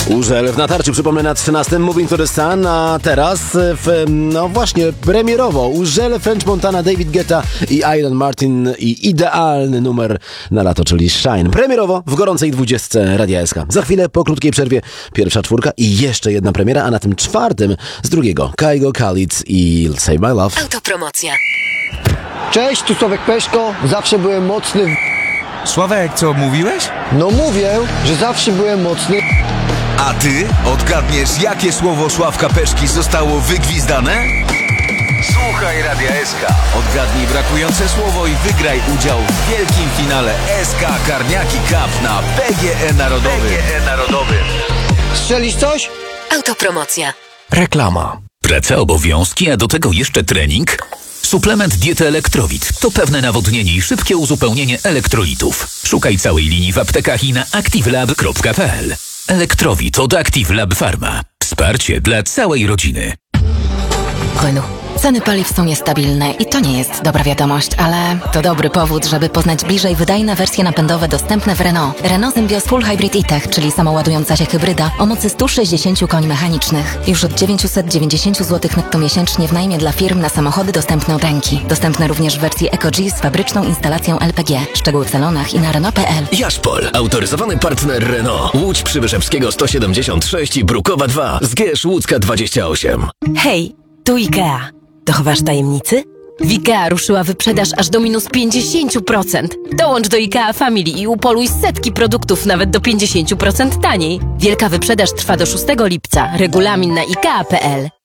Urzel w natarciu, przypomnę, na 13. Moving to the Sun, a teraz właśnie premierowo Urzel, French Montana, David Guetta i Ian Martin i idealny numer na lato, czyli Shine. Premierowo w gorącej 20 Radia SK. Za chwilę po krótkiej przerwie pierwsza czwórka i jeszcze jedna premiera, a na tym czwartym z drugiego Kygo, Khalid i Save My Love. Autopromocja. Cześć, tu Sławek Peszko, zawsze byłem mocny. Sławek, co mówiłeś? No mówię, że zawsze byłem mocny. A ty odgadniesz, jakie słowo Sławka Peszki zostało wygwizdane? Słuchaj Radia SK. Odgadnij brakujące słowo i wygraj udział w wielkim finale SK Karniaki Cup na PGE Narodowym. Strzelisz coś? Autopromocja. Reklama. Praca, obowiązki, a do tego jeszcze trening? Suplement diety Elektrowit to pewne nawodnienie i szybkie uzupełnienie elektrolitów. Szukaj całej linii w aptekach i na activelab.pl. Elektrowit od Active Lab Pharma. Wsparcie dla całej rodziny. Renault. Ceny paliw są niestabilne i to nie jest dobra wiadomość, ale to dobry powód, żeby poznać bliżej wydajne wersje napędowe dostępne w Renault. Renault Symbioz Full Hybrid E-Tech, czyli samoładująca się hybryda o mocy 160 koni mechanicznych. Już od 990 zł netto miesięcznie w najmie dla firm na samochody dostępne od ręki. Dostępne również w wersji EcoG z fabryczną instalacją LPG. Szczegóły w salonach i na Renault.pl. Jaszpol, autoryzowany partner Renault. Łódź Przybyszewskiego 176 i Brukowa 2. Zgierz Łódzka 28. Hej, tu IKEA. Dochowasz tajemnicy? W IKEA ruszyła wyprzedaż aż do minus 50%. Dołącz do IKEA Family i upoluj setki produktów nawet do 50% taniej. Wielka wyprzedaż trwa do 6 lipca. Regulamin na IKEA.pl.